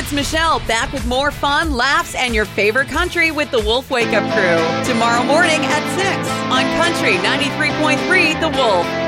it's Michelle, back with more fun, laughs, and your favorite country with the Wolf Wake Up Crew. Tomorrow morning at 6 on Country 93.3 The Wolf.